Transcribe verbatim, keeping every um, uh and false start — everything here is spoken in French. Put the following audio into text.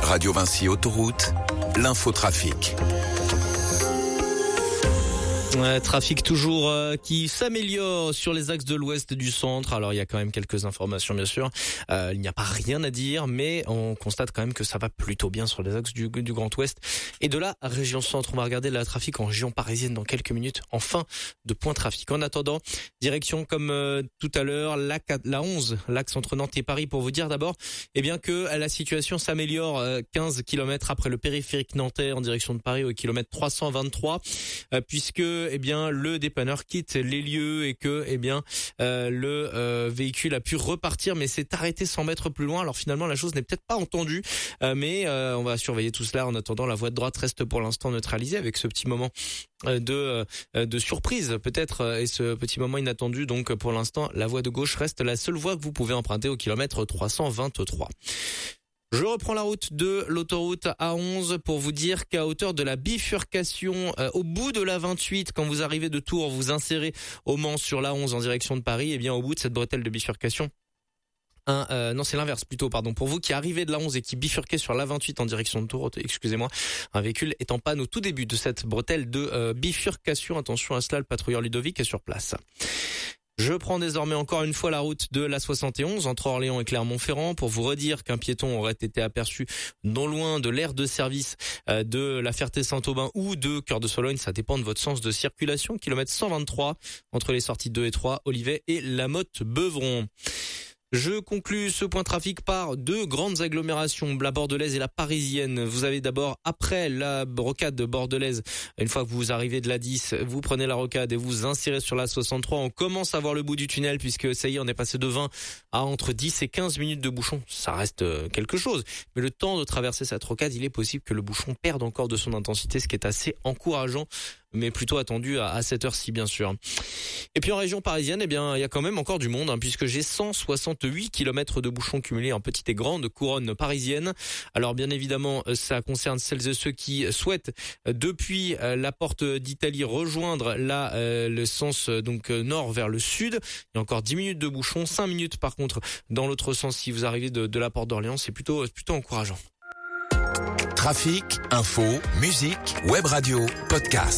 Radio Vinci Autoroute, l'infotrafic. Ouais, trafic toujours euh, qui s'améliore sur les axes de l'ouest du centre. Alors il y a quand même quelques informations bien sûr. Euh, il n'y a pas rien à dire, mais on constate quand même que ça va plutôt bien sur les axes du, du Grand Ouest et de la région centre. On va regarder le trafic en région parisienne dans quelques minutes. En fin de point trafic. En attendant, direction comme euh, tout à l'heure, la, la onze, l'axe entre Nantes et Paris, pour vous dire d'abord eh bien que la situation s'améliore euh, quinze kilomètres après le périphérique nantais en direction de Paris au kilomètre trois cent vingt-trois, euh, puisque eh bien le dépanneur quitte les lieux et que eh bien euh, le euh, véhicule a pu repartir mais s'est arrêté cent mètres plus loin. Alors finalement la chose n'est peut-être pas entendue, euh, mais euh, on va surveiller tout cela. En attendant, la voie de droite reste pour l'instant neutralisée avec ce petit moment euh, de euh, de surprise peut-être et ce petit moment inattendu. Donc pour l'instant la voie de gauche reste la seule voie que vous pouvez emprunter au kilomètre trois cent vingt-trois. Je reprends la route de l'autoroute A onze pour vous dire qu'à hauteur de la bifurcation, euh, au bout de la vingt-huit, quand vous arrivez de Tours, vous insérez au Mans sur l'A onze en direction de Paris, et bien au bout de cette bretelle de bifurcation, un, euh, non c'est l'inverse plutôt, pardon, pour vous qui arrivez de l'A onze et qui bifurquez sur l'A vingt-huit en direction de Tours, excusez-moi, un véhicule est en panne au tout début de cette bretelle de euh, bifurcation. Attention à cela, le patrouilleur Ludovic est sur place. Je prends désormais encore une fois la route de la soixante et onze entre Orléans et Clermont-Ferrand pour vous redire qu'un piéton aurait été aperçu non loin de l'aire de service de la Ferté-Saint-Aubin ou de Cœur de Sologne. Ça dépend de votre sens de circulation. Kilomètre cent vingt-trois entre les sorties deux et trois, Olivet et La Motte-Beuvron. Je conclus ce point trafic par deux grandes agglomérations, la bordelaise et la parisienne. Vous avez d'abord, après la rocade bordelaise, une fois que vous arrivez de la dix, vous prenez la rocade et vous insérez sur la soixante-trois. On commence à voir le bout du tunnel puisque ça y est, on est passé de vingt à entre dix et quinze minutes de bouchon. Ça reste quelque chose. Mais le temps de traverser cette rocade, il est possible que le bouchon perde encore de son intensité, ce qui est assez encourageant, mais plutôt attendu à, à cette heure-ci, bien sûr. Et puis en région parisienne, eh bien, il y a quand même encore du monde, hein, puisque j'ai cent soixante-huit kilomètres de bouchons cumulés en petite et grande couronne parisienne. Alors bien évidemment, ça concerne celles et ceux qui souhaitent, depuis la porte d'Italie, rejoindre là euh, le sens donc nord vers le sud. Il y a encore dix minutes de bouchons, cinq minutes par contre dans l'autre sens si vous arrivez de, de la porte d'Orléans. C'est plutôt, plutôt encourageant. Trafic, info, musique, web radio, podcast.